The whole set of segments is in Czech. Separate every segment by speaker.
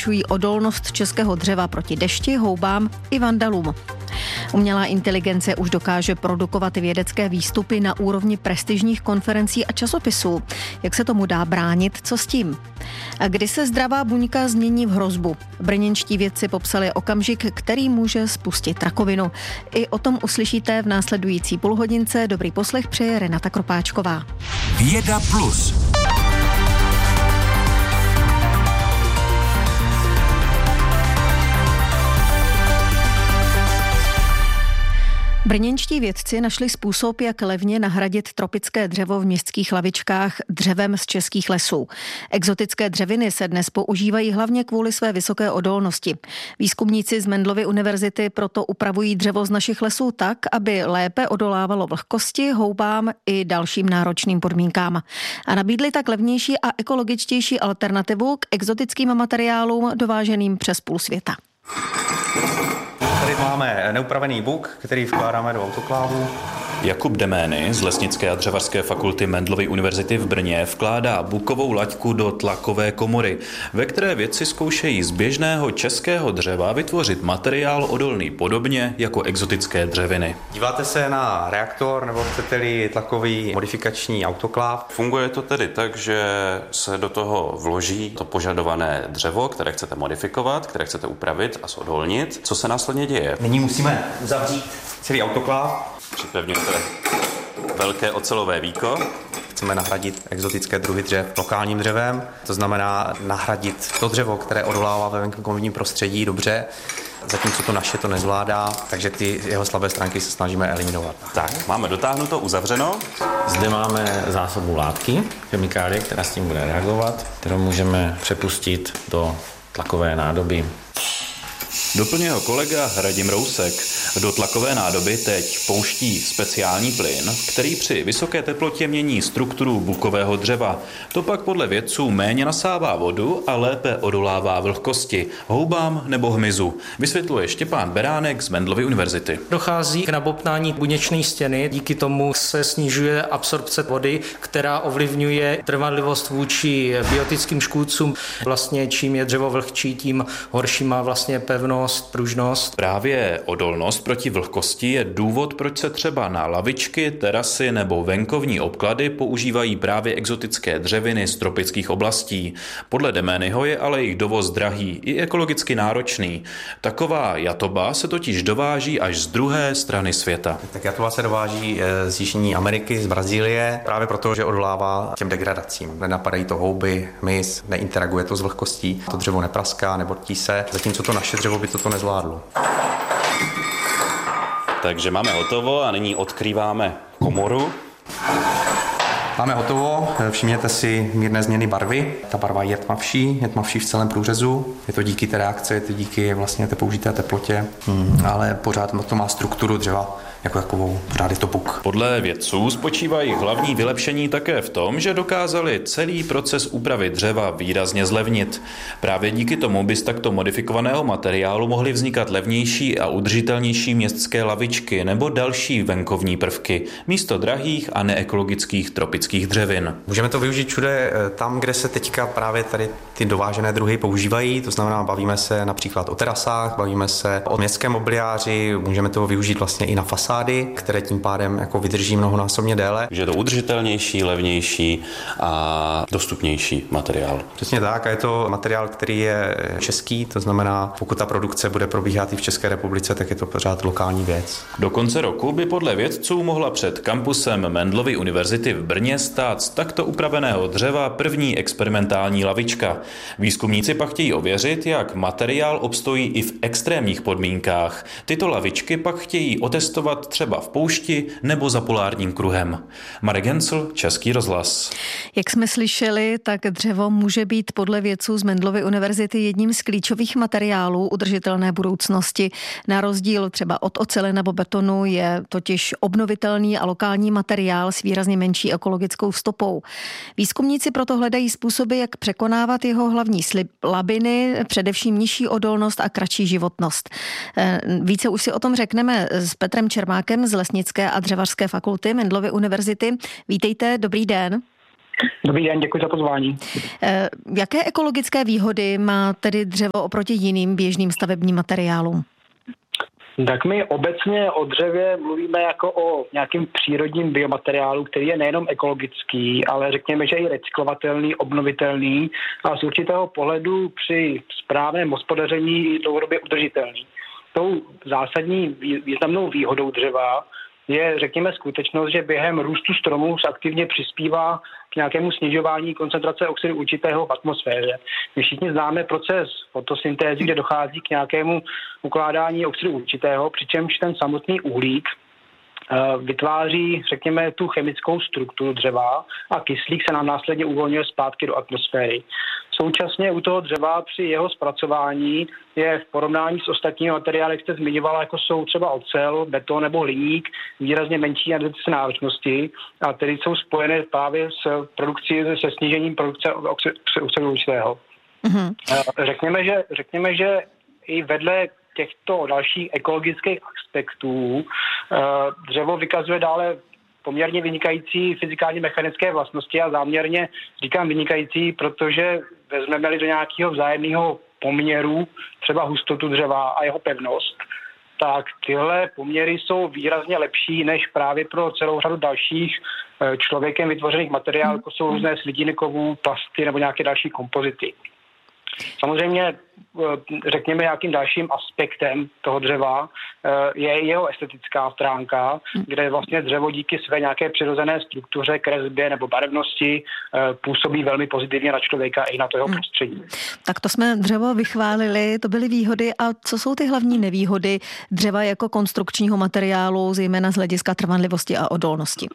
Speaker 1: zvyšují odolnost českého dřeva proti dešti, houbám i vandalům. Umělá inteligence už dokáže produkovat vědecké výstupy na úrovni prestižních konferencí a časopisů. Jak se tomu dá bránit, co s tím? A kdy se zdravá buňka změní v hrozbu? Brněnští vědci popsali okamžik, který může spustit rakovinu. I o tom uslyšíte v následující půlhodince. Dobrý poslech přeje Renata Kropáčková.
Speaker 2: Věda plus.
Speaker 1: Brněnští vědci našli způsob, jak levně nahradit tropické dřevo v městských lavičkách dřevem z českých lesů. Exotické dřeviny se dnes používají hlavně kvůli své vysoké odolnosti. Výzkumníci z Mendelovy univerzity proto upravují dřevo z našich lesů tak, aby lépe odolávalo vlhkosti, houbám i dalším náročným podmínkám. A nabídli tak levnější a ekologičtější alternativu k exotickým materiálům dováženým přes půl světa.
Speaker 3: Tady máme neupravený buk, který vkládáme do autoklávu.
Speaker 4: Jakub Demény z Lesnické a dřevařské fakulty Mendelovy univerzity v Brně vkládá bukovou laťku do tlakové komory, ve které vědci zkoušejí z běžného českého dřeva vytvořit materiál odolný podobně jako exotické dřeviny.
Speaker 3: Díváte se na reaktor nebo chcete-li tlakový modifikační autokláv?
Speaker 4: Funguje to tedy tak, že se do toho vloží to požadované dřevo, které chcete modifikovat, které chcete upravit a zodolnit. Co se následně děje?
Speaker 3: Nyní musíme uzavřít celý autokláv.
Speaker 4: Připevňujete velké ocelové víko.
Speaker 3: Chceme nahradit exotické druhy dřev lokálním dřevem, to znamená nahradit to dřevo, které odolává ve venkovním prostředí dobře, zatímco to naše to nezvládá, takže ty jeho slabé stránky se snažíme eliminovat.
Speaker 4: Tak, máme dotáhnuto, uzavřeno.
Speaker 5: Zde máme zásobu látky, chemikálie, která s tím bude reagovat, kterou můžeme přepustit do tlakové nádoby.
Speaker 4: Doplňuje ho kolega Radim Rousek. Do tlakové nádoby teď pouští speciální plyn, který při vysoké teplotě mění strukturu bukového dřeva. To pak podle vědců méně nasává vodu a lépe odolává vlhkosti, houbám nebo hmyzu. Vysvětluje Štěpán Beránek z Mendelovy univerzity.
Speaker 6: Dochází k nabobtnání buněčné stěny, díky tomu se snižuje absorpce vody, která ovlivňuje trvanlivost vůči biotickým škůdcům. Vlastně čím je dřevo vlhčí, tím horší má vlastně pevnost, pružnost.
Speaker 4: Právě odolnost proti vlhkosti je důvod, proč se třeba na lavičky, terasy nebo venkovní obklady používají právě exotické dřeviny z tropických oblastí. Podle Deményho je ale jejich dovoz drahý i ekologicky náročný. Taková jatoba se totiž dováží až z druhé strany světa.
Speaker 3: Tak jatoba se dováží z Jižní Ameriky, z Brazílie, právě proto, že odolává těm degradacím. Nenapadají to houby, hmyz, neinteraguje to s vlhkostí, to dřevo nepraská, nebortí se, zatímco to naše dřevo by toto nezvládlo.
Speaker 4: Takže máme hotovo a nyní odkrýváme komoru.
Speaker 3: Máme hotovo, všimněte si mírné změny barvy. Ta barva je tmavší v celém průřezu. Je to díky té reakci, je to díky vlastně té použité teplotě, ale pořád to má strukturu dřeva jako takovou, pořád je to buk.
Speaker 4: Podle vědců spočívají hlavní vylepšení také v tom, že dokázali celý proces úpravy dřeva výrazně zlevnit. Právě díky tomu by z takto modifikovaného materiálu mohly vznikat levnější a udržitelnější městské lavičky nebo další venkovní prvky, místo drahých a neekologických tropických dřevin.
Speaker 3: Můžeme to využít všude tam, kde se teďka právě tady ty dovážené druhy používají, to znamená, bavíme se například o terasách, bavíme se o městském mobiliáři, můžeme to využít vlastně i na fasády, které tím pádem jako vydrží mnohonásobně déle.
Speaker 4: Že je to udržitelnější, levnější a dostupnější materiál.
Speaker 3: Přesně tak, a je to materiál, který je český, to znamená, pokud ta produkce bude probíhat i v České republice, tak je to pořád lokální věc.
Speaker 4: Do konce roku by podle vědců mohla před kampusem Mendelovy univerzity v Brně stát z takto upraveného dřeva první experimentální lavička. Výzkumníci pak chtějí ověřit, jak materiál obstojí i v extrémních podmínkách. Tyto lavičky pak chtějí otestovat třeba v poušti nebo za polárním kruhem. Marek Hensl, Český rozhlas.
Speaker 1: Jak jsme slyšeli, tak dřevo může být podle vědců z Mendelovy univerzity jedním z klíčových materiálů udržitelné budoucnosti. Na rozdíl třeba od oceli nebo betonu je totiž obnovitelný a lokální materiál s výrazně menší ekologickou stopou. Výzkumníci proto hledají způsoby, jak překonávat jeho hlavní slabiny, především nižší odolnost a kratší životnost. Více už si o tom řekneme s Petrem Čermákem z Lesnické a dřevařské fakulty Mendelovy univerzity. Vítejte, dobrý den.
Speaker 7: Dobrý den, děkuji za pozvání.
Speaker 1: Jaké ekologické výhody má tedy dřevo oproti jiným běžným stavebním materiálům?
Speaker 7: Tak my obecně o dřevě mluvíme jako o nějakém přírodním biomateriálu, který je nejenom ekologický, ale řekněme, že i recyklovatelný, obnovitelný a z určitého pohledu při správném hospodaření i dlouhodobě udržitelný. Tou zásadní významnou výhodou dřeva je, řekněme, skutečnost, že během růstu stromů se aktivně přispívá k nějakému snižování koncentrace oxidu uhličitého v atmosféře. My všichni známe proces fotosyntézy, kde dochází k nějakému ukládání oxidu uhličitého, přičemž ten samotný uhlík vytváří, řekněme, tu chemickou strukturu dřeva a kyslík se nám následně uvolňuje zpátky do atmosféry. Současně u toho dřeva při jeho zpracování je v porovnání s ostatními materiály, jak jste zmiňovala, jako jsou třeba ocel, beton nebo hliník, výrazně menší energetické náročnosti a tedy jsou spojené právě se snížením produkce oxidu uhličitého. Řekněme, že i vedle těchto dalších ekologických aspektů dřevo vykazuje dále poměrně vynikající fyzikálně mechanické vlastnosti a záměrně říkám vynikající, protože vezmeme-li do nějakého vzájemného poměru třeba hustotu dřeva a jeho pevnost, tak tyhle poměry jsou výrazně lepší než právě pro celou řadu dalších člověkem vytvořených materiálů, jako jsou různé slitiny kovů, plasty nebo nějaké další kompozity. Samozřejmě, řekněme, jakým dalším aspektem toho dřeva je jeho estetická stránka, kde vlastně dřevo díky své nějaké přirozené struktuře, kresbě nebo barevnosti působí velmi pozitivně na člověka i na to jeho prostředí.
Speaker 1: Tak to jsme dřevo vychválili, to byly výhody. A co jsou ty hlavní nevýhody dřeva jako konstrukčního materiálu, zejména z hlediska trvanlivosti a odolnosti?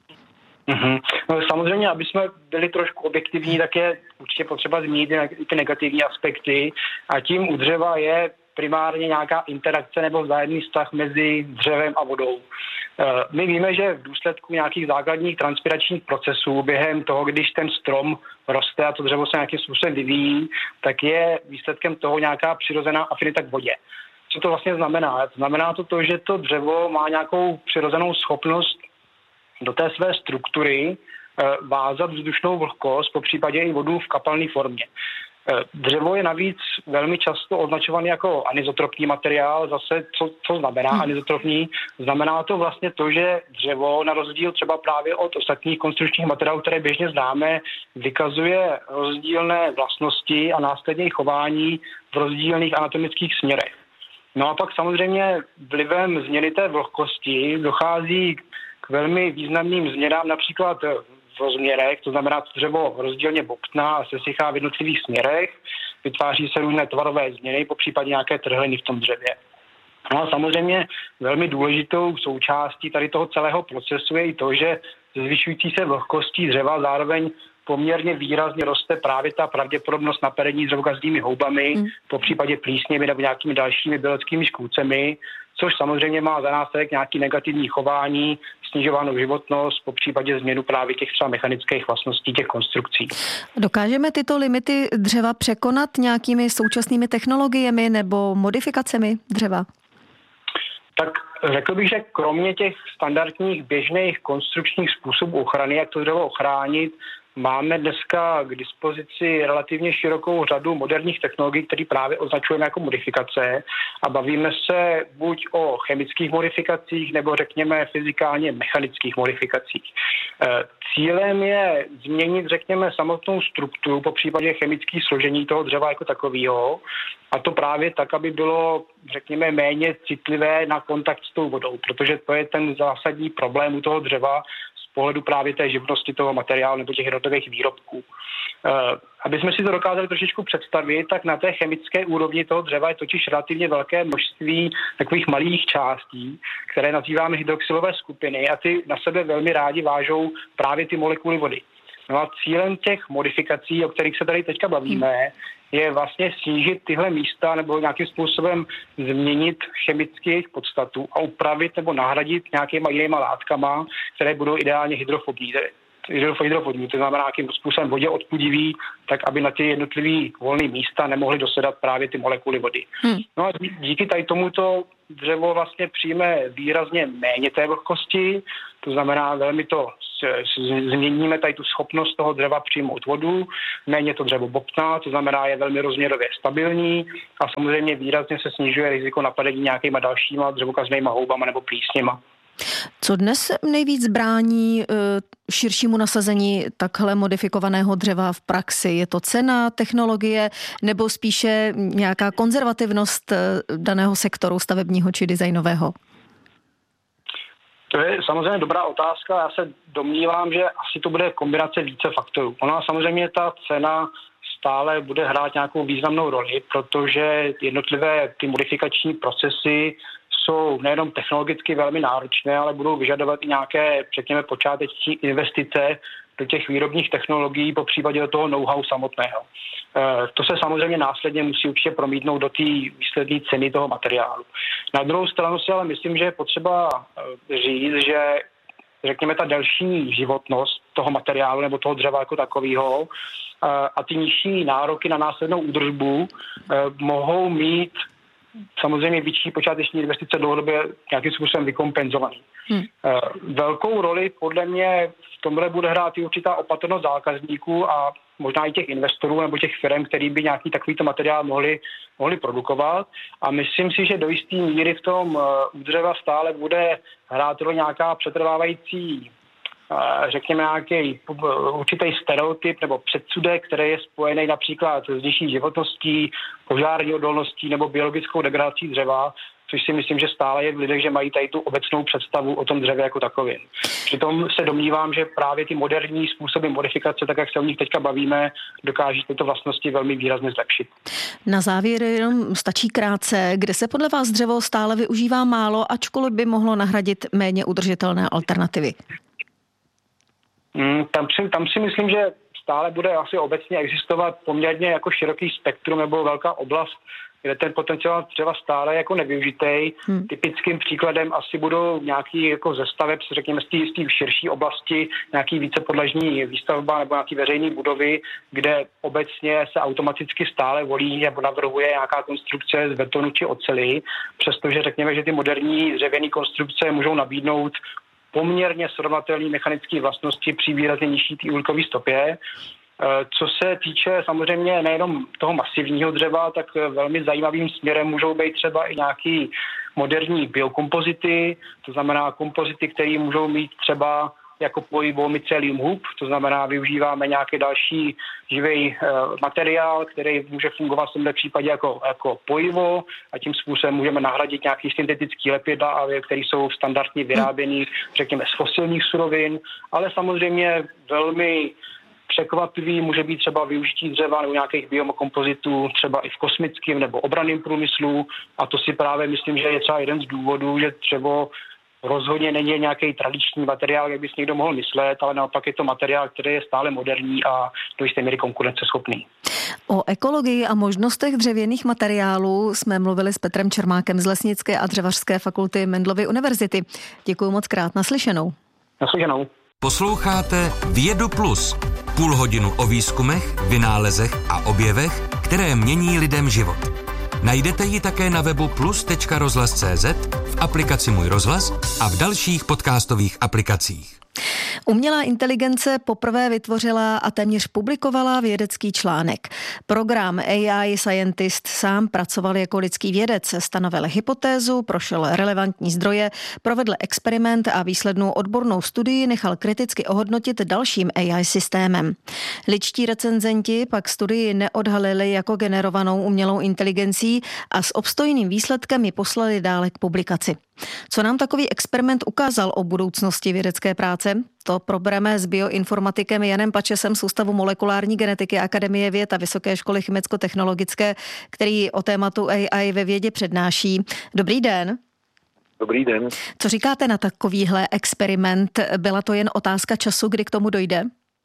Speaker 7: No, samozřejmě, aby jsme byli trošku objektivní, tak je určitě potřeba zmínit ty negativní aspekty a tím u dřeva je primárně nějaká interakce nebo vzájemný vztah mezi dřevem a vodou. My víme, že v důsledku nějakých základních transpiračních procesů během toho, když ten strom roste a to dřevo se nějakým způsobem vyvíjí, tak je výsledkem toho nějaká přirozená afinita k vodě. Co to vlastně znamená? Znamená to, že to dřevo má nějakou přirozenou schopnost do té své struktury vázat vzdušnou vlhkost, popřípadě i vodu v kapalné formě. Dřevo je navíc velmi často označovaný jako anizotropní materiál. Zase, co znamená anizotropní? Znamená to vlastně to, že dřevo, na rozdíl třeba právě od ostatních konstrukčních materiálů, které běžně známe, vykazuje rozdílné vlastnosti a následně i chování v rozdílných anatomických směrech. No a pak samozřejmě vlivem změny té vlhkosti dochází k velmi významným změnám, například v rozměrech, to znamená, že dřevo rozdílně bobtná a sesychá v jednotlivých směrech, vytváří se různé tvarové změny, popřípadě nějaké trhliny v tom dřevě. No a samozřejmě velmi důležitou součástí tady toho celého procesu je i to, že zvyšující se vlhkostí dřeva zároveň poměrně výrazně roste právě ta pravděpodobnost napadení dřevokaznými houbami, popřípadě plísněmi nebo nějakými dalšími biologickými škůdcemi, což samozřejmě má za následek nějaký negativní chování, snižovanou životnost, popřípadě změnu právě těch třeba mechanických vlastností těch konstrukcí.
Speaker 1: Dokážeme tyto limity dřeva překonat nějakými současnými technologiemi nebo modifikacemi dřeva?
Speaker 7: Tak řekl bych, že kromě těch standardních běžných konstrukčních způsobů ochrany, jak to dřevo ochránit, máme dneska k dispozici relativně širokou řadu moderních technologií, které právě označujeme jako modifikace a bavíme se buď o chemických modifikacích nebo řekněme fyzikálně mechanických modifikacích. Cílem je změnit, řekněme, samotnou strukturu, popřípadě chemické složení toho dřeva jako takového, a to právě tak, aby bylo, řekněme, méně citlivé na kontakt s tou vodou, protože to je ten zásadní problém u toho dřeva z pohledu právě té živnosti toho materiálu nebo těch jednotlivých výrobků. Aby jsme si to dokázali trošičku představit, tak na té chemické úrovni toho dřeva je totiž relativně velké množství takových malých částí, které nazýváme hydroxylové skupiny a ty na sebe velmi rádi vážou právě ty molekuly vody. No a cílem těch modifikací, o kterých se tady teďka bavíme, je vlastně snížit tyhle místa nebo nějakým způsobem změnit chemicky jejich podstatu a upravit nebo nahradit nějakýma jinýma látkama, které budou ideálně hydrofobní. hydrovodní, to znamená nějakým způsobem vodě odpudivý, tak aby na ty jednotlivý volné místa nemohly dosedat právě ty molekuly vody. No a díky tady tomuto dřevo vlastně přijme výrazně méně té vlhkosti, to znamená velmi to změníme tady tu schopnost toho dřeva přijmout vodu, méně to dřevo bobtná, to znamená je velmi rozměrově stabilní a samozřejmě výrazně se snižuje riziko napadení nějakýma dalšíma dřevokaznýma houbama nebo plísněma.
Speaker 1: Co dnes nejvíc brání širšímu nasazení takhle modifikovaného dřeva v praxi? Je to cena, technologie nebo spíše nějaká konzervativnost daného sektoru stavebního či designového?
Speaker 7: To je samozřejmě dobrá otázka. Já se domnívám, že asi to bude kombinace více faktorů. Ona samozřejmě ta cena stále bude hrát nějakou významnou roli, protože jednotlivé ty modifikační procesy jsou nejenom technologicky velmi náročné, ale budou vyžadovat i nějaké, řekněme, počáteční investice do těch výrobních technologií, po případě do toho know-how samotného. To se samozřejmě následně musí určitě promítnout do té výsledné ceny toho materiálu. Na druhou stranu si ale myslím, že je potřeba říct, že řekněme ta delší životnost toho materiálu nebo toho dřeva jako takového a ty nižší nároky na následnou údržbu mohou mít samozřejmě větší počáteční investice dlouhodobě nějakým způsobem vykompenzovaný. Velkou roli podle mě v tomhle bude hrát i určitá opatrnost zákazníků a možná i těch investorů nebo těch firm, který by nějaký takovýto materiál mohli produkovat. A myslím si, že do jisté míry v tom u dřeva stále bude hrát roli nějaká přetrvávající řekněme nějaký určitý stereotyp nebo předsudek, který je spojený například s nižší životností, požární odolností nebo biologickou degradací dřeva, což si myslím, že stále je v lidech, že mají tady tu obecnou představu o tom dřevě jako takovém. Přitom se domnívám, že právě ty moderní způsoby modifikace, tak jak se o nich teďka bavíme, dokáží tyto vlastnosti velmi výrazně zlepšit.
Speaker 1: Na závěr jenom stačí krátce, kde se podle vás dřevo stále využívá málo, ačkoliv by mohlo nahradit méně udržitelné alternativy?
Speaker 7: Tam si myslím, že stále bude asi obecně existovat poměrně jako široký spektrum nebo velká oblast, kde ten potenciál dřeva stále jako nevyužitej. Typickým příkladem asi budou nějaký jako ze staveb, řekněme z té širší oblasti, nějaký vícepodlažní výstavba nebo nějaký veřejné budovy, kde obecně se automaticky stále volí nebo navrhuje nějaká konstrukce z betonu či oceli, přestože řekněme, že ty moderní dřevěné konstrukce můžou nabídnout poměrně srovnatelné mechanické vlastnosti při výrazně nižší té uhlíkové stopě. Co se týče samozřejmě nejenom toho masivního dřeva, tak velmi zajímavým směrem můžou být třeba i nějaký moderní biokompozity, to znamená kompozity, které můžou mít třeba jako pojivo mycelium hub, to znamená využíváme nějaký další živý materiál, který může fungovat v tomto případě jako pojivo a tím způsobem můžeme nahradit nějaký syntetický lepidla, které jsou standardně vyráběny, řekněme, z fosilních surovin, ale samozřejmě velmi překvapivý může být třeba využití dřeva nebo nějakých biokompozitů třeba i v kosmickém nebo obranném průmyslu a to si právě myslím, že je třeba jeden z důvodů, že dřevo rozhodně není nějaký tradiční materiál, jak by si někdo mohl myslet, ale naopak je to materiál, který je stále moderní a do jisté míry konkurenceschopný.
Speaker 1: O ekologii a možnostech dřevěných materiálů jsme mluvili s Petrem Čermákem z Lesnické a dřevařské fakulty Mendelovy univerzity. Děkuji moc krát, naslyšenou.
Speaker 7: Naslyšenou.
Speaker 2: Posloucháte Vědu Plus. Půl hodinu o výzkumech, vynálezech a objevech, které mění lidem život. Najdete ji také na webu plus.rozhlas.cz, v aplikaci Můj rozhlas a v dalších podcastových aplikacích.
Speaker 1: Umělá inteligence poprvé vytvořila a téměř publikovala vědecký článek. Program AI Scientist sám pracoval jako lidský vědec, stanovil hypotézu, prošel relevantní zdroje, provedl experiment a výslednou odbornou studii nechal kriticky ohodnotit dalším AI systémem. Lidští recenzenti pak studii neodhalili jako generovanou umělou inteligencí a s obstojným výsledkem ji poslali dále k publikaci. Co nám takový experiment ukázal o budoucnosti vědecké práce? To probereme s bioinformatikem Janem Pačesem z Ústavu molekulární genetiky Akademie věd a Vysoké školy chemicko-technologické, který o tématu AI ve vědě přednáší. Dobrý den.
Speaker 8: Dobrý den.
Speaker 1: Co říkáte na takovýhle experiment? Byla to jen otázka času, kdy k tomu dojde?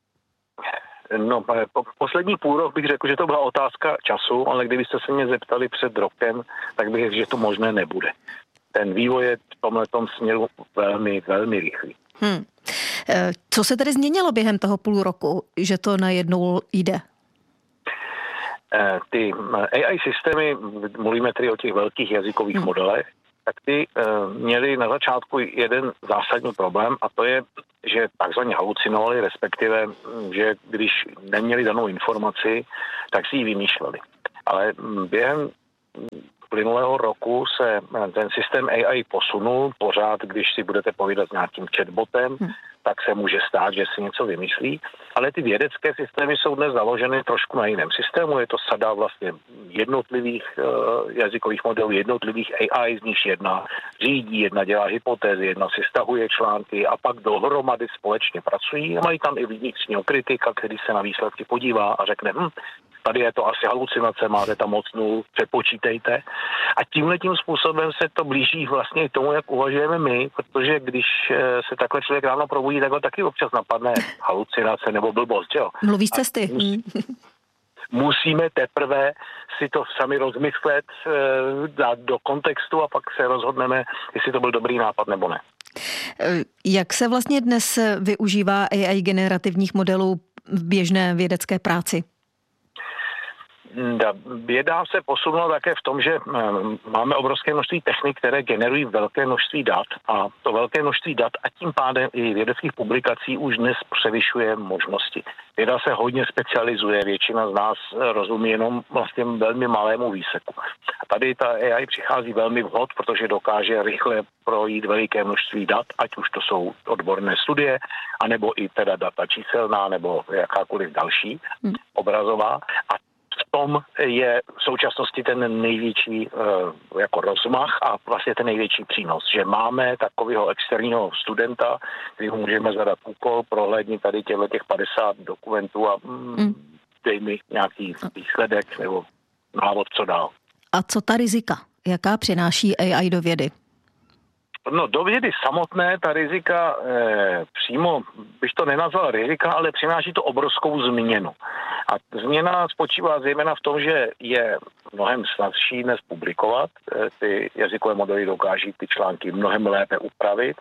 Speaker 8: No, poslední půl rok bych řekl, že to byla otázka času, ale kdybyste se mě zeptali před rokem, tak bych řekl, že to možné nebude. Ten vývoj je v tomhletom směru velmi, velmi rychlý.
Speaker 1: Co se tedy změnilo během toho půl roku, že to najednou jde?
Speaker 8: Ty AI systémy, mluvíme tedy o těch velkých jazykových modelech, tak ty měli na začátku jeden zásadní problém a to je, že takzvaně halucinovali, respektive, že když neměli danou informaci, tak si ji vymýšleli. Ale během plynulého roku se ten systém AI posunul. Pořád, když si budete povídat s nějakým chatbotem, tak se může stát, že si něco vymyslí. Ale ty vědecké systémy jsou dnes založeny trošku na jiném systému. Je to sada vlastně jednotlivých jazykových modelů, jednotlivých AI, z nich jedna řídí, jedna dělá hypotézy, jedna si stahuje články a pak dohromady společně pracují. A mají tam i vnitřního kritika, který se na výsledky podívá a řekne, tady je to asi halucinace, máte tam moc nul, přepočítejte. A tímhletím způsobem se to blíží vlastně tomu, jak uvažujeme my, protože když se takhle člověk ráno probudí, tak ho taky občas napadne halucinace nebo blbost, jo?
Speaker 1: Mluví z cesty.
Speaker 8: Musíme teprve si to sami rozmyslet, dát do kontextu a pak se rozhodneme, jestli to byl dobrý nápad nebo ne.
Speaker 1: Jak se vlastně dnes využívá AI generativních modelů v běžné vědecké práci?
Speaker 8: Věda se posunula také v tom, že máme obrovské množství technik, které generují velké množství dat a to velké množství dat a tím pádem i vědeckých publikací už dnes převyšuje možnosti. Věda se hodně specializuje, většina z nás rozumí jenom vlastně velmi malému výseku. A tady ta AI přichází velmi vhod, protože dokáže rychle projít veliké množství dat, ať už to jsou odborné studie, anebo i teda data číselná, nebo jakákoliv další obrazová. A v tom je v současnosti ten největší jako rozmach a vlastně ten největší přínos, že máme takového externího studenta, kterýmu můžeme zadat úkol, prohlédni tady těch 50 dokumentů a dej mi nějaký výsledek nebo návod, co dál.
Speaker 1: A co ta rizika? Jaká přináší AI do vědy?
Speaker 8: No, do vědy samotné ta rizika přímo, bych to nenazval rizika, ale přináší to obrovskou změnu. A změna spočívá zejména v tom, že je mnohem snazší dnes publikovat. Ty jazykové modely dokáží ty články mnohem lépe upravit.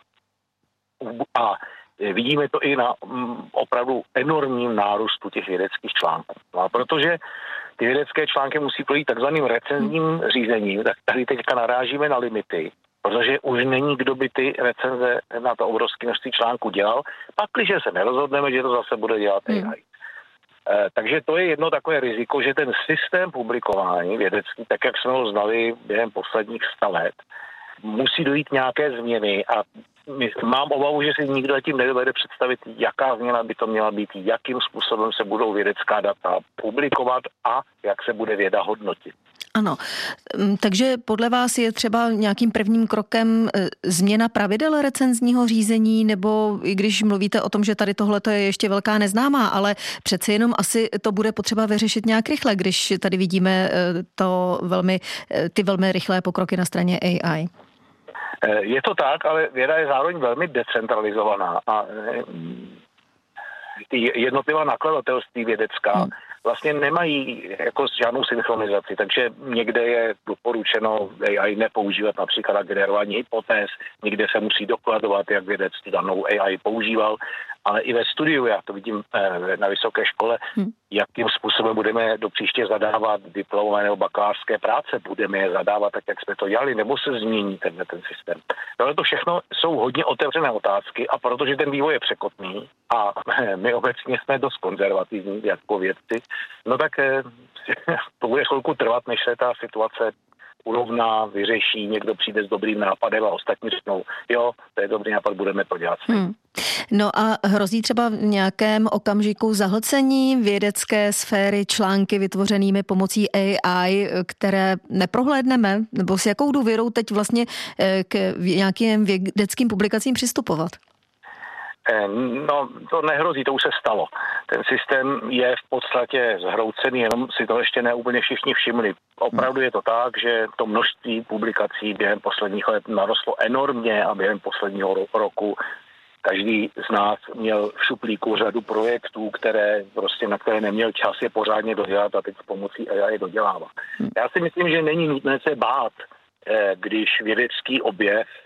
Speaker 8: A vidíme to i na opravdu enormním nárůstu těch vědeckých článků. No a protože ty vědecké články musí projít takzvaným recenzním řízením, tak tady teďka narážíme na limity, protože už není, kdo by ty recenze na to obrovské množství článků dělal, pakliže se nerozhodneme, že to zase bude dělat AI. Takže to je jedno takové riziko, že ten systém publikování vědecký, tak jak jsme ho znali během posledních 100 let, musí dojít nějaké změny a mám obavu, že si nikdo tím nedovede představit, jaká změna by to měla být, jakým způsobem se budou vědecká data publikovat a jak se bude věda hodnotit.
Speaker 1: Ano, takže podle vás je třeba nějakým prvním krokem změna pravidel recenzního řízení, nebo i když mluvíte o tom, že tady tohle je ještě velká neznámá, ale přece jenom asi to bude potřeba vyřešit nějak rychle, když tady vidíme ty velmi rychlé pokroky na straně AI.
Speaker 8: Je to tak, ale věda je zároveň velmi decentralizovaná a ty jednotlivá nakladatelství vědecká vlastně nemají jako žádnou synchronizaci, takže někde je doporučeno AI nepoužívat například na generování hypotéz, někde se musí dokladovat, jak vědec danou AI používal, ale i ve studiu, já to vidím na vysoké škole, jakým způsobem budeme do příště zadávat diplomové nebo bakalářské práce, budeme je zadávat tak, jak jsme to dělali, nebo se změní ten systém. Tohle to všechno jsou hodně otevřené otázky a protože ten vývoj je překotný a my obecně jsme dost konzervativní jako vědci, no tak to bude chvilku trvat, než se ta situace urovná, vyřeší, někdo přijde s dobrým nápadem a ostatní řeknou, jo, to je dobrý nápad, budeme to dělat.
Speaker 1: No a hrozí třeba v nějakém okamžiku zahlcení vědecké sféry články vytvořenými pomocí AI, které neprohlédneme, nebo s jakou důvěrou teď vlastně k nějakým vědeckým publikacím přistupovat?
Speaker 8: No, to nehrozí, to už se stalo. Ten systém je v podstatě zhroucený, jenom si to ještě ne úplně všichni všimli. Opravdu je to tak, že to množství publikací během posledních let narostlo enormně a během posledního roku každý z nás měl v šuplíku řadu projektů, na které neměl čas je pořádně dodělat a teď s pomocí AI dodělává. Já si myslím, že není nutné se bát, když vědecký objev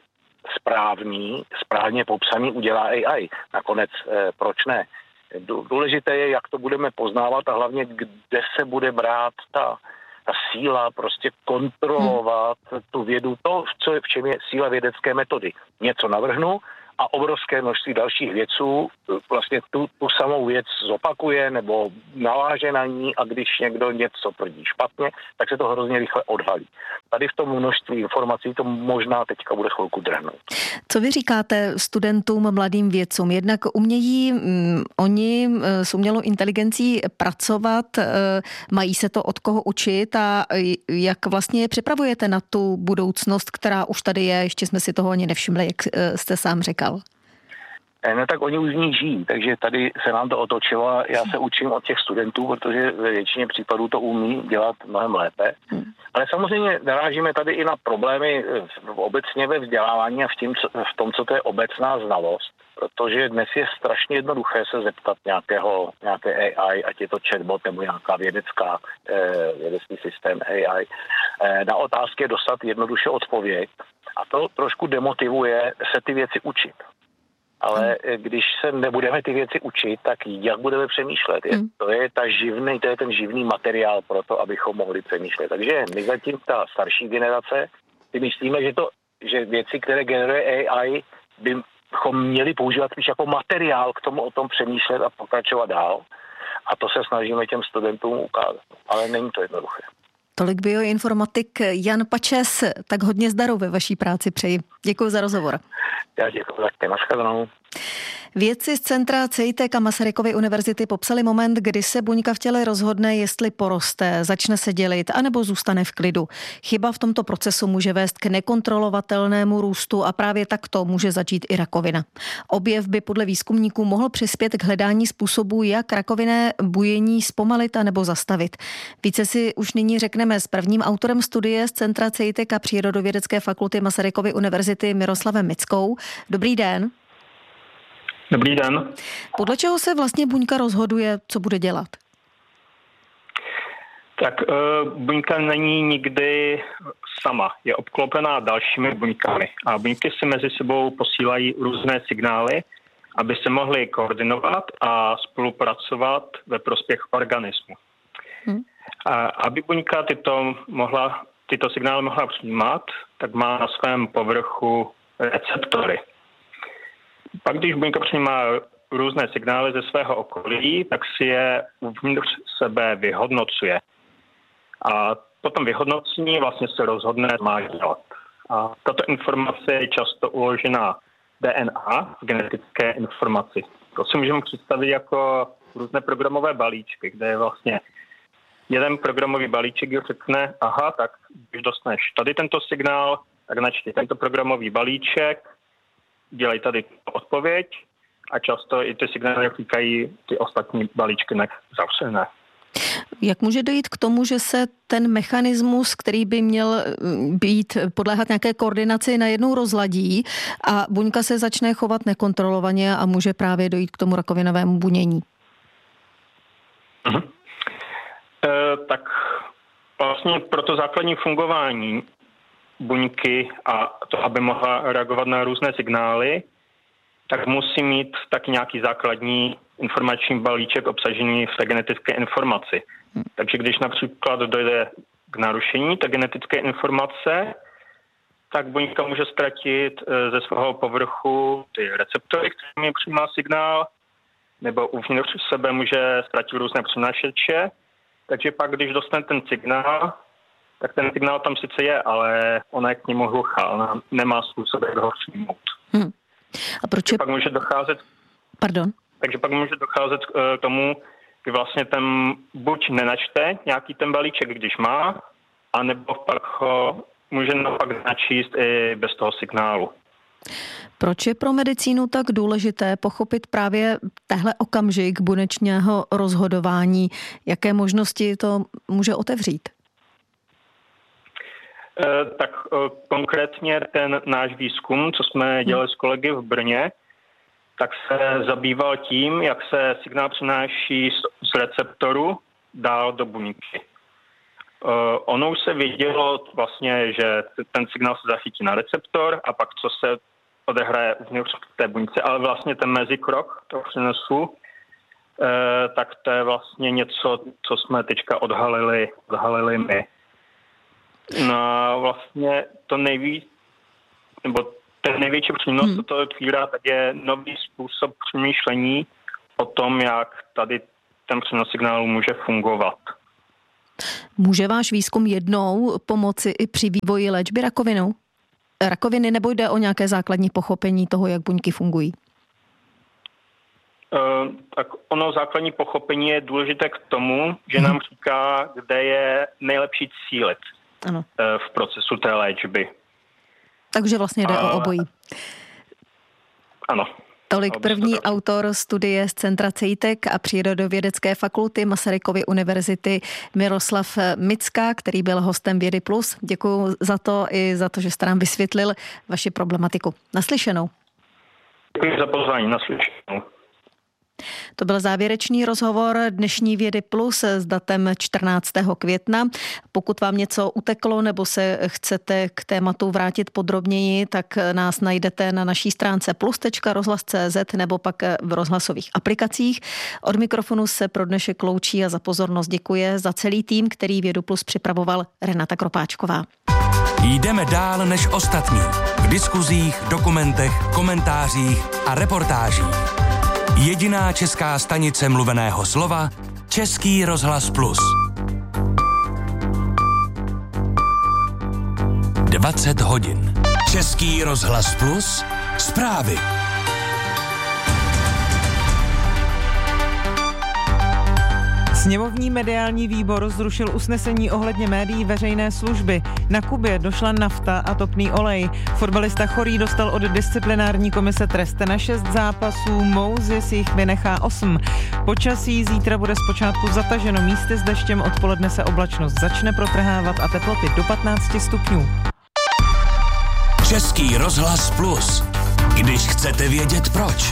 Speaker 8: správně popsaný udělá AI. Nakonec proč ne? Důležité je, jak to budeme poznávat a hlavně, kde se bude brát ta síla prostě kontrolovat tu vědu, v čem je síla vědecké metody. Něco navrhnu a obrovské množství dalších vědců vlastně tu samou věc zopakuje nebo naváže na ní a když někdo něco tvrdí špatně, tak se to hrozně rychle odhalí. Tady v tom množství informací to možná teďka bude chvilku drhnout.
Speaker 1: Co vy říkáte studentům, mladým vědcům? Jednak umějí oni s umělou inteligencí pracovat, mají se to od koho učit a jak vlastně je připravujete na tu budoucnost, která už tady je, ještě jsme si toho ani nevšimli, jak jste sám řekl.
Speaker 8: No tak oni už v ní žijí, takže tady se nám to otočilo. Já se učím od těch studentů, protože ve většině případů to umí dělat mnohem lépe. Ale samozřejmě narážíme tady i na problémy obecně ve vzdělávání a v tom, co to je obecná znalost. Protože dnes je strašně jednoduché se zeptat nějaké AI, ať je to chatbot nebo nějaká vědecký systém AI, na otázky dostat jednoduše odpověď. A to trošku demotivuje se ty věci učit. Ale když se nebudeme ty věci učit, tak jak budeme přemýšlet? To je ten živný materiál pro to, abychom mohli přemýšlet. Takže my zatím ta starší generace si myslíme, že věci, které generuje AI, bychom měli používat spíš jako materiál k tomu o tom přemýšlet a pokračovat dál. A to se snažíme těm studentům ukázat. Ale není to jednoduché.
Speaker 1: Tolik bioinformatik Jan Pačes, tak hodně zdaru ve vaší práci přeji. Děkuji za rozhovor.
Speaker 8: Já děkuji také, nashledanou.
Speaker 1: Vědci z centra CEITEC a Masarykovy univerzity popsali moment, kdy se buňka v těle rozhodne, jestli poroste, začne se dělit, anebo zůstane v klidu. Chyba v tomto procesu může vést k nekontrolovatelnému růstu a právě takto může začít i rakovina. Objev by podle výzkumníků mohl přispět k hledání způsobů, jak rakovinné bujení zpomalit anebo zastavit. Více si už nyní řekneme s prvním autorem studie z centra CEITEC a Přírodovědecké fakulty Masarykovy univerzity Miroslavem Mickou. Dobrý den.
Speaker 9: Dobrý den.
Speaker 1: Podle čeho se vlastně buňka rozhoduje, co bude dělat?
Speaker 9: Tak buňka není nikdy sama. Je obklopená dalšími buňkami. A buňky si mezi sebou posílají různé signály, aby se mohly koordinovat a spolupracovat ve prospěch organismu. A aby buňka tyto signály mohla přijímat, tak má na svém povrchu receptory. Pak, když buňka přijímá různé signály ze svého okolí, tak si je uvnitř sebe vyhodnocuje. A potom vyhodnocení vlastně se rozhodne, co má dělat. A tato informace je často uložena DNA, v genetické informaci. To si můžeme představit jako různé programové balíčky, kde je vlastně jeden programový balíček, který řekne, aha, tak když dostaneš tady tento signál, tak načti tento programový balíček, dělej tady odpověď a často i ty signály říkají ty ostatní balíčky zavřené.
Speaker 1: Jak může dojít k tomu, že se ten mechanismus, který by měl podléhat nějaké koordinaci, najednou rozladí a buňka se začne chovat nekontrolovaně a může právě dojít k tomu rakovinovému bunění?
Speaker 9: Tak vlastně pro to základní fungování buňky a to, aby mohla reagovat na různé signály, tak musí mít taky nějaký základní informační balíček obsažený v té genetické informaci. Takže když například dojde k narušení té genetické informace, tak buňka může ztratit ze svého povrchu ty receptory, kterými přijímá signál, nebo uvnitř sebe může ztratit různé přenášeče. Takže pak, když dostane ten signál, tak ten signál tam sice je, ale ona je k němu hluchá. Ona nemá způsob, jak ho přijmout.
Speaker 1: A proč
Speaker 9: pak může docházet...
Speaker 1: Pardon?
Speaker 9: Takže pak může docházet k tomu, kdy vlastně ten buď nenačte nějaký ten balíček, když má, anebo pak ho může naopak načíst i bez toho signálu.
Speaker 1: Proč je pro medicínu tak důležité pochopit právě tehle okamžik buněčného rozhodování? Jaké možnosti to může otevřít?
Speaker 9: Tak konkrétně ten náš výzkum, co jsme dělali s kolegy v Brně, tak se zabýval tím, jak se signál přenáší z receptoru dál do buňky. Ono už se vědělo vlastně, že ten signál se zachytí na receptor a pak co se odehraje uvnitř té buňce, ale vlastně ten mezikrok toho přenosu, tak to je vlastně něco, co jsme teďka odhalili my. No vlastně ten největší přínos, co to otvírá, tak je nový způsob přemýšlení o tom, jak tady ten přenos signálu může fungovat.
Speaker 1: Může váš výzkum jednou pomoci i při vývoji léčby rakoviny, nebo jde o nějaké základní pochopení toho, jak buňky fungují?
Speaker 9: Tak ono základní pochopení je důležité k tomu, že nám říká, kde je nejlepší cílit v procesu té léčby.
Speaker 1: Takže vlastně jde o obojí.
Speaker 9: Ano.
Speaker 1: Tolik první autor studie z Centra CEITEC a Přírodovědecké fakulty Masarykovy univerzity Miroslav Micka, který byl hostem Vědy Plus. Děkuji za to i za to, že jste nám vysvětlil vaši problematiku. Naslyšenou.
Speaker 9: Děkuji za pozvání. Naslyšenou.
Speaker 1: To byl závěrečný rozhovor dnešní Vědy Plus s datem 14. května. Pokud vám něco uteklo nebo se chcete k tématu vrátit podrobněji, tak nás najdete na naší stránce plus.rozhlas.cz nebo pak v rozhlasových aplikacích. Od mikrofonu se pro dnešek loučí a za pozornost děkuje za celý tým, který Vědu Plus připravoval, Renata Kropáčková.
Speaker 2: Jdeme dál než ostatní. V diskuzích, dokumentech, komentářích a reportážích. Jediná česká stanice mluveného slova, Český rozhlas Plus. 20 hodin. Český rozhlas Plus. Zprávy.
Speaker 10: Sněmovní mediální výbor zrušil usnesení ohledně médií veřejné služby. Na Kubě došla nafta a topný olej. Fotbalista Chorý dostal od disciplinární komise trest na 6 zápasů, Mouzy si jich vynechá 8. Počasí zítra bude zpočátku zataženo místy s deštěm, odpoledne se oblačnost začne protrhávat a teploty do 15 stupňů.
Speaker 2: Český rozhlas Plus. Když chcete vědět proč.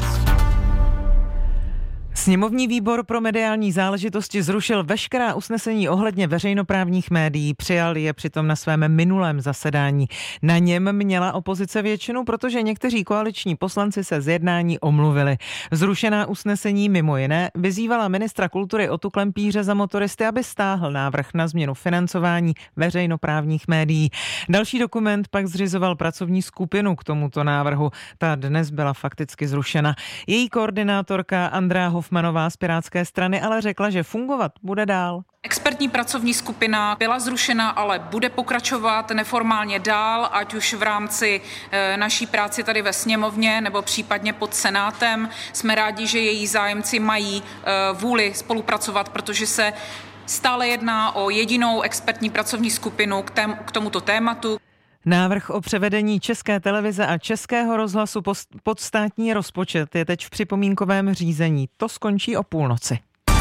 Speaker 10: Sněmovní výbor pro mediální záležitosti zrušil veškerá usnesení ohledně veřejnoprávních médií, přijal je přitom na svém minulém zasedání. Na něm měla opozice většinu, protože někteří koaliční poslanci se z jednání omluvili. Zrušená usnesení mimo jiné vyzývala ministra kultury Otu Klempíře za motoristy, aby stáhl návrh na změnu financování veřejnoprávních médií. Další dokument pak zřizoval pracovní skupinu k tomuto návrhu. Ta dnes byla fakticky zrušena. Její koordinátorka Andrea Hofmanová z Pirátské strany ale řekla, že fungovat bude dál.
Speaker 11: Expertní pracovní skupina byla zrušena, ale bude pokračovat neformálně dál, ať už v rámci naší práci tady ve sněmovně nebo případně pod Senátem. Jsme rádi, že její zájemci mají vůli spolupracovat, protože se stále jedná o jedinou expertní pracovní skupinu k tomuto tématu.
Speaker 10: Návrh o převedení České televize a Českého rozhlasu pod státní rozpočet je teď v připomínkovém řízení. To skončí o půlnoci.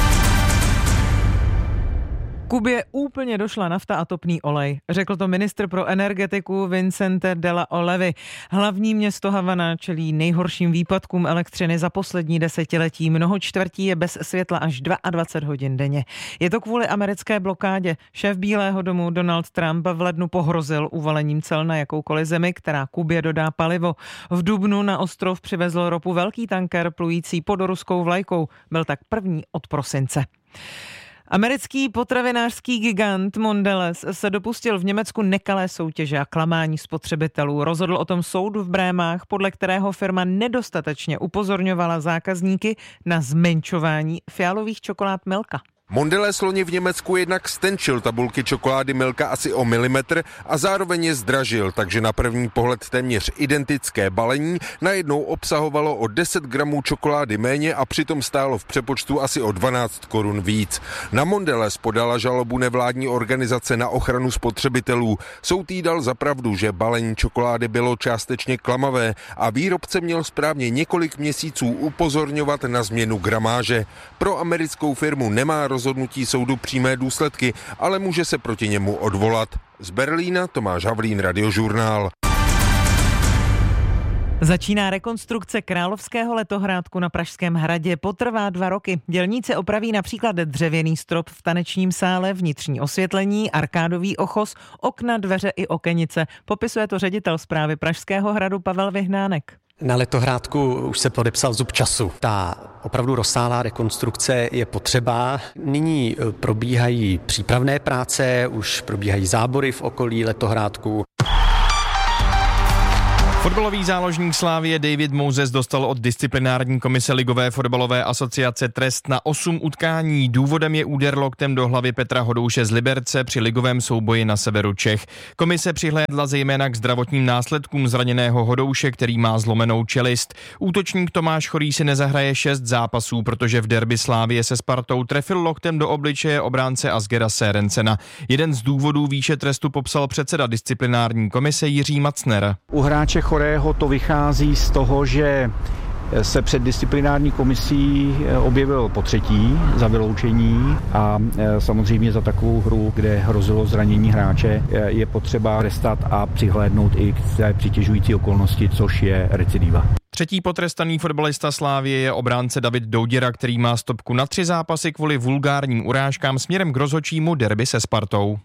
Speaker 10: Kubě úplně došla nafta a topný olej. Řekl to ministr pro energetiku Vicente de la Olevy. Hlavní město Havana čelí nejhorším výpadkům elektřiny za poslední desetiletí. Mnoho čtvrtí je bez světla až 22 hodin denně. Je to kvůli americké blokádě. Šéf Bílého domu Donald Trump v lednu pohrozil uvalením cel na jakoukoliv zemi, která Kubě dodá palivo. V dubnu na ostrov přivezl ropu velký tanker plující pod ruskou vlajkou. Byl tak první od prosince. Americký potravinářský gigant Mondelez se dopustil v Německu nekalé soutěže a klamání spotřebitelů. Rozhodl o tom soud v Brémách, podle kterého firma nedostatečně upozorňovala zákazníky na zmenšování fialových čokolád Milka.
Speaker 12: Mondelez loni v Německu jednak stenčil tabulky čokolády Milka asi o milimetr a zároveň je zdražil, takže na první pohled téměř identické balení najednou obsahovalo o 10 gramů čokolády méně a přitom stálo v přepočtu asi o 12 korun víc. Na Mondelez podala žalobu nevládní organizace na ochranu spotřebitelů. Soud jí dal za pravdu, že balení čokolády bylo částečně klamavé a výrobce měl správně několik měsíců upozorňovat na změnu gramáže. Pro americkou firmu nemá rozhodnutí soudu přímé důsledky, ale může se proti němu odvolat. Z Berlína Tomáš Havlín, Radiožurnál.
Speaker 10: Začíná rekonstrukce Královského letohrádku na Pražském hradě. Potrvá 2 roky. Dělníci opraví například dřevěný strop v tanečním sále, vnitřní osvětlení, arkádový ochos, okna, dveře i okenice. Popisuje to ředitel správy Pražského hradu Pavel Vyhnánek.
Speaker 13: Na Letohrádku už se podepsal zub času. Ta opravdu rozsáhlá rekonstrukce je potřeba. Nyní probíhají přípravné práce, už probíhají zábory v okolí Letohrádku.
Speaker 14: Fotbalový záložník Slavie David Moses dostal od disciplinární komise Ligové fotbalové asociace trest na 8 utkání. Důvodem je úder loktem do hlavy Petra Hodouše z Liberce při ligovém souboji na severu Čech. Komise přihlédla zejména k zdravotním následkům zraněného Hodouše, který má zlomenou čelist. Útočník Tomáš Chorý si nezahraje 6 zápasů, protože v derby Slavie se Spartou trefil loktem do obličeje obránce Asgera Sérencena. Jeden z důvodů výše trestu popsal předseda disciplinární komise Jiří Macner.
Speaker 15: U hráče Chorého to vychází z toho, že se před disciplinární komisí objevil potřetí za vyloučení a samozřejmě za takovou hru, kde hrozilo zranění hráče, je potřeba trestat a přihlédnout i k té přitěžující okolnosti, což je recidiva.
Speaker 14: Třetí potrestaný fotbalista Slavie je obránce David Douděra, který má stopku na 3 zápasy kvůli vulgárním urážkám směrem k rozhodčímu derby se Spartou.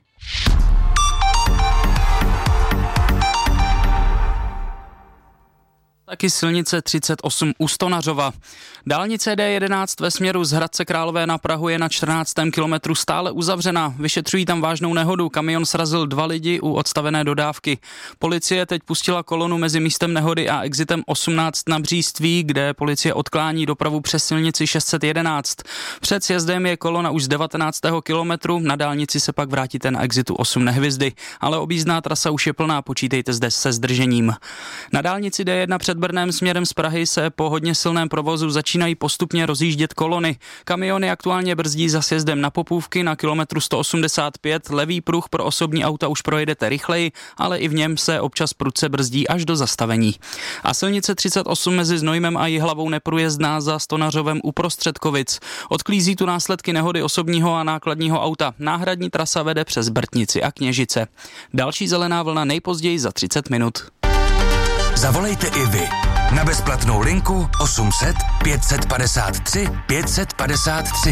Speaker 16: Taky silnice 38 u Stonařova. Dálnice D11 ve směru z Hradce Králové na Prahu je na 14. kilometru stále uzavřena. Vyšetřují tam vážnou nehodu. Kamion srazil 2 lidi u odstavené dodávky. Policie teď pustila kolonu mezi místem nehody a exitem 18 na Bříství, kde policie odklání dopravu přes silnici 611. Před sjezdem je kolona už z 19. kilometru, na dálnici se pak vrátíte na exitu 8 Nehvězdy, ale objízdná trasa už je plná, počítejte zde se zdržením. Na dálnici D1 před Brnem směrem z Prahy se po hodně silném provozu začínají postupně rozjíždět kolony. Kamiony aktuálně brzdí za sjezdem na Popůvky na kilometru 185, levý pruh pro osobní auta už projedete rychleji, ale i v něm se občas prudce brzdí až do zastavení. A silnice 38 mezi Znojmem a Jihlavou neprůjezdná za Stonařovem uprostřed Kovic. Odklízí tu následky nehody osobního a nákladního auta. Náhradní trasa vede přes Brtnici a Kněžice. Další zelená vlna nejpozději za 30 minut.
Speaker 2: Zavolejte i vy na bezplatnou linku 800 553 553.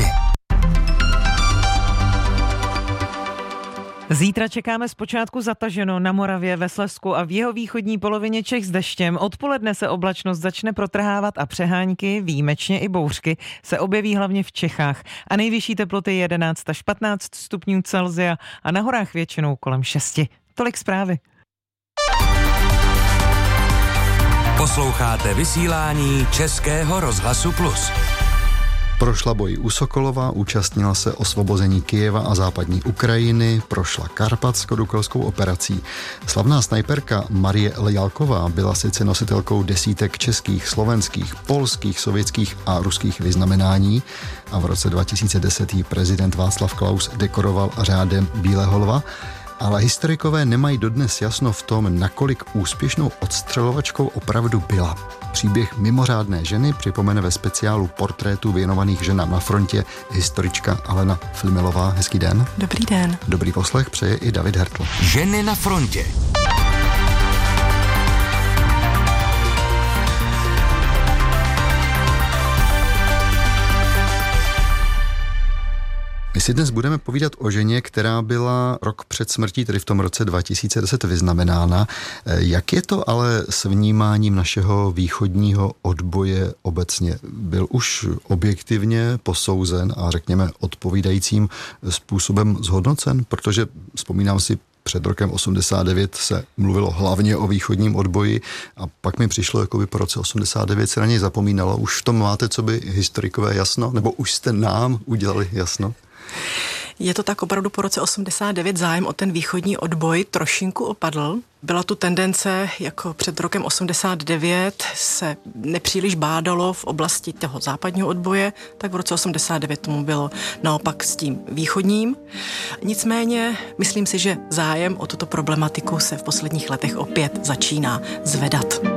Speaker 10: Zítra čekáme zpočátku zataženo na Moravě, ve Slezsku a v jihovýchodní polovině Čech s deštěm. Odpoledne se oblačnost začne protrhávat a přehánky, výjimečně i bouřky, se objeví hlavně v Čechách. A nejvyšší teploty 11 až 15 stupňů Celsia a na horách většinou kolem 6. Tolik zprávy.
Speaker 2: Posloucháte vysílání Českého rozhlasu Plus.
Speaker 17: Prošla boj u Sokolova, účastnila se osvobození Kyjeva a západní Ukrajiny, prošla Karpatsko-Dukelskou operací. Slavná snajperka Marie Lejalková byla sice nositelkou desítek českých, slovenských, polských, sovětských a ruských vyznamenání a v roce 2010 jí prezident Václav Klaus dekoroval řádem Bílého lva, ale historikové nemají dodnes jasno v tom, nakolik úspěšnou odstřelovačkou opravdu byla. Příběh mimořádné ženy připomene ve speciálu portrétů věnovaných ženám na frontě historička Alena Flimelová. Hezký den.
Speaker 18: Dobrý den.
Speaker 17: Dobrý poslech přeje i David Hertl.
Speaker 2: Ženy na frontě.
Speaker 17: My si dnes budeme povídat o ženě, která byla rok před smrtí, tedy v tom roce 2010 vyznamenána. Jak je to ale s vnímáním našeho východního odboje obecně? Byl už objektivně posouzen a řekněme odpovídajícím způsobem zhodnocen? Protože vzpomínám si, před rokem 89 se mluvilo hlavně o východním odboji a pak mi přišlo, jako by po roce 89 se na něj zapomínalo. Už v tom máte, co by historikové jasno? Nebo už jste nám udělali jasno?
Speaker 18: Je to tak, opravdu po roce 89 zájem o ten východní odboj trošinku opadl. Byla tu tendence, jako před rokem 89 se nepříliš bádalo v oblasti toho západního odboje, tak v roce 89 tomu bylo naopak s tím východním. Nicméně myslím si, že zájem o tuto problematiku se v posledních letech opět začíná zvedat.